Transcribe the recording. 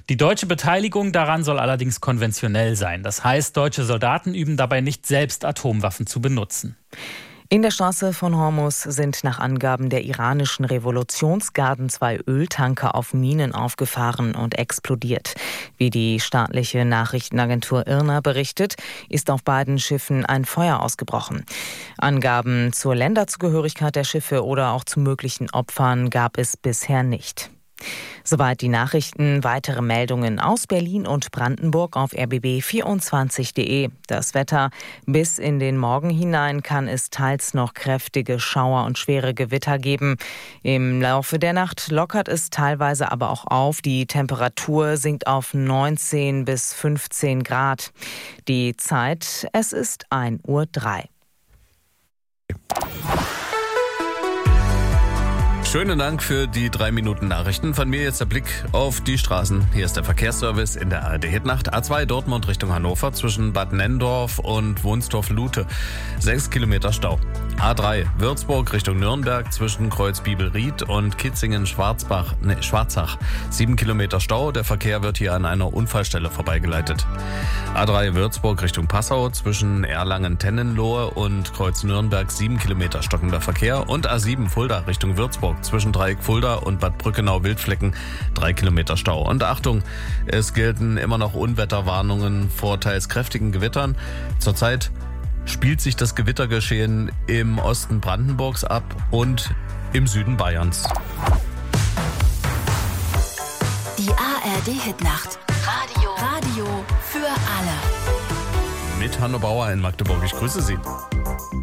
Die deutsche Beteiligung daran soll allerdings konventionell sein. Das heißt, deutsche Soldaten üben dabei nicht selbst, Atomwaffen zu benutzen. In der Straße von Hormuz sind nach Angaben der iranischen Revolutionsgarden 2 Öltanker auf Minen aufgefahren und explodiert. Wie die staatliche Nachrichtenagentur IRNA berichtet, ist auf beiden Schiffen ein Feuer ausgebrochen. Angaben zur Länderzugehörigkeit der Schiffe oder auch zu möglichen Opfern gab es bisher nicht. Soweit die Nachrichten. Weitere Meldungen aus Berlin und Brandenburg auf rbb24.de. Das Wetter: Bis in den Morgen hinein kann es teils noch kräftige Schauer und schwere Gewitter geben. Im Laufe der Nacht lockert es teilweise aber auch auf. Die Temperatur sinkt auf 19 bis 15 Grad. Die Zeit: es ist 1:03 Uhr. Schönen Dank für die 3 Minuten Nachrichten. Von mir jetzt der Blick auf die Straßen. Hier ist der Verkehrsservice in der ARD-Hitnacht. A2 Dortmund Richtung Hannover zwischen Bad Nenndorf und Wunstorf-Lute. 6 Kilometer Stau. A3 Würzburg Richtung Nürnberg zwischen Kreuz-Bibelried und Kitzingen-Schwarzach. 7 Kilometer Stau. Der Verkehr wird hier an einer Unfallstelle vorbeigeleitet. A3 Würzburg Richtung Passau zwischen Erlangen-Tennenlohe und Kreuz-Nürnberg. 7 Kilometer stockender Verkehr. Und A7 Fulda Richtung Würzburg zwischen Dreieck Fulda und Bad Brückenau-Wildflecken 3 Kilometer Stau. Und Achtung, es gelten immer noch Unwetterwarnungen vor teils kräftigen Gewittern. Zurzeit spielt sich das Gewittergeschehen im Osten Brandenburgs ab und im Süden Bayerns. Die ARD-Hitnacht. Radio für alle. Mit Hanno Bauer in Magdeburg. Ich grüße Sie.